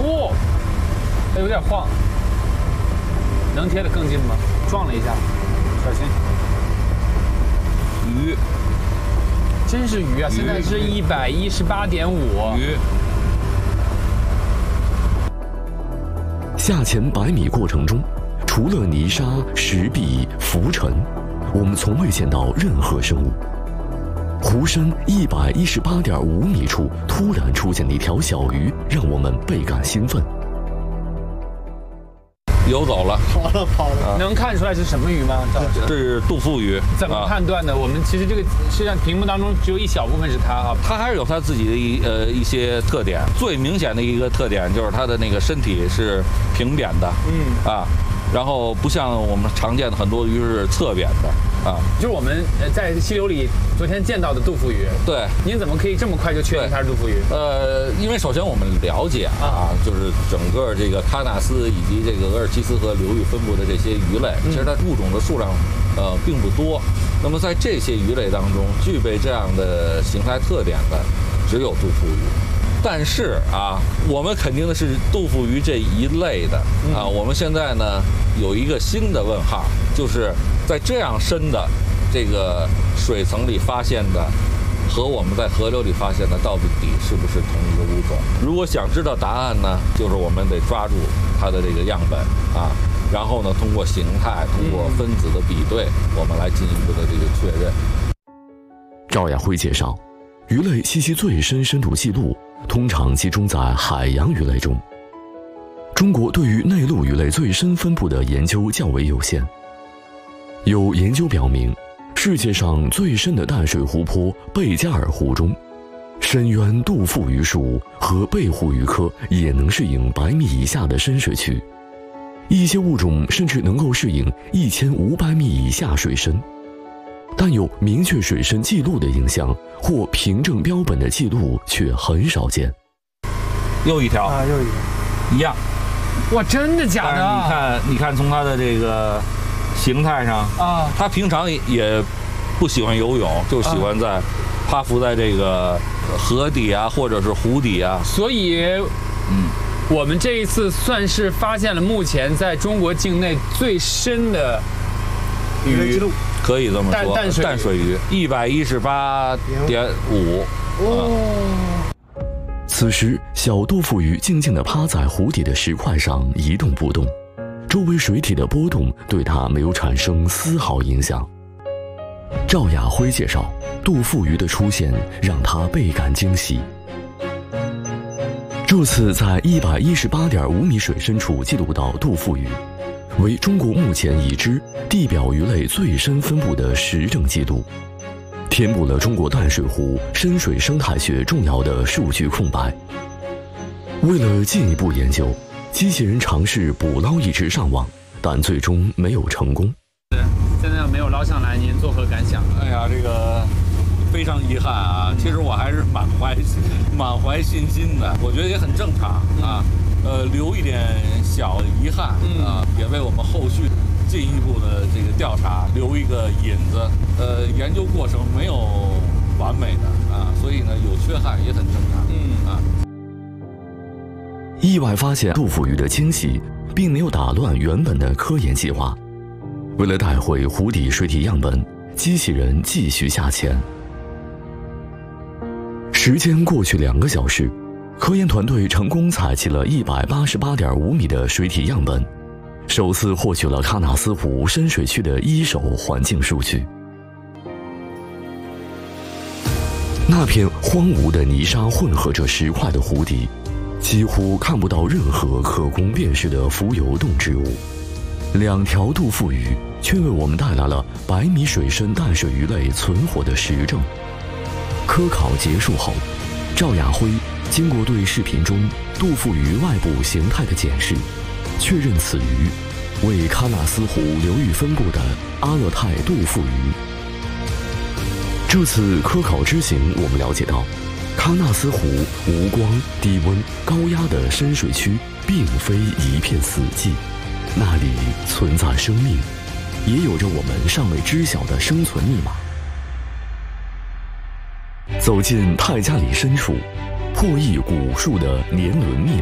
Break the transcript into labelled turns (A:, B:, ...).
A: 哦，它有点晃，能贴得更近吗？撞了一下，小心。
B: 鱼，
A: 真是鱼啊！现在是118.5。
B: 鱼。
C: 下潜100米过程中，除了泥沙、石壁、浮尘，我们从未见到任何生物。湖深118.5米处突然出现了一条小鱼，让我们倍感兴奋。
B: 游走了，
D: 跑了，
A: 能看出来是什么鱼吗？赵老师，
B: 这是杜甫鱼。
A: 怎么判断的？我们其实这个实际上屏幕当中只有一小部分是它啊，
B: 它还是有它自己的一些特点。最明显的一个特点就是它的那个身体是平扁的，然后不像我们常见的很多鱼是侧扁的。
A: 就是我们在溪流里昨天见到的杜甫鱼。
B: 对，
A: 您怎么可以这么快就确定它是杜甫鱼？
B: 因为首先我们了解就是整个这个喀纳斯以及这个额尔齐斯河流域分布的这些鱼类，其实它物种的数量并不多。那么在这些鱼类当中，具备这样的形态特点的只有杜甫鱼。但是我们肯定的是杜甫鱼这一类的我们现在呢有一个新的问号，就是在这样深的这个水层里发现的，和我们在河流里发现的到底是不是同一个物种？如果想知道答案呢，就是我们得抓住它的这个样本然后呢，通过形态，通过分子的比对，我们来进一步的这个确认。
C: 赵亚辉介绍，鱼类栖息最深深度记录通常集中在海洋鱼类中。中国对于内陆鱼类最深分布的研究较为有限。有研究表明，世界上最深的淡水湖泊贝加尔湖中，深渊杜甫鱼属和贝湖鱼科也能适应100米以下的深水区，一些物种甚至能够适应1500米以下水深。但有明确水深记录的影像或凭证标本的记录却很少见。
B: 又一条
D: 又一个，
B: 一样。
A: 哇，真的假的？
B: 你看从它的这个形态上它平常也不喜欢游泳，就喜欢趴伏在这个河底或者是湖底
A: 所以我们这一次算是发现了目前在中国境内最深的鱼
D: 记录，
B: 可以这么说，淡水鱼118.5。
C: 此时，小杜甫鱼静静地趴在湖底的石块上一动不动，周围水体的波动对它没有产生丝毫影响。赵亚辉介绍，杜甫鱼的出现让他倍感惊喜。这次在118.5米水深处记录到杜甫鱼，为中国目前已知地表鱼类最深分布的实证记录，填补了中国淡水湖深水生态学重要的数据空白。为了进一步研究，机器人尝试捕捞一只上网，但最终没有成功。
A: 现在没有捞上来，您作何感想？
B: 哎呀，这个非常遗憾其实我还是满怀信心的，我觉得也很正常留一点小遗憾也为我们后续进一步的这个调查留一个引子。研究过程没有完美的所以呢有缺憾也很正常
C: 意外发现杜甫鱼的惊喜并没有打乱原本的科研计划。为了带回湖底水体样本，机器人继续下潜。时间过去2个小时，科研团队成功采集了188.5米的水体样本，首次获取了喀纳斯湖深水区的一手环境数据。那片荒芜的泥沙混合着石块的湖底，几乎看不到任何可供辨识的浮游动植物。2条杜甫鱼却为我们带来了100米水深淡水鱼类存活的实证。科考结束后，赵亚辉经过对视频中杜甫鱼外部形态的检视，确认此鱼为喀纳斯湖流域分布的阿勒泰杜甫鱼。这次科考之行，我们了解到，喀纳斯湖无光、低温、高压的深水区并非一片死寂，那里存在生命，也有着我们尚未知晓的生存密码。走进泰加里深处，破译古树的年轮密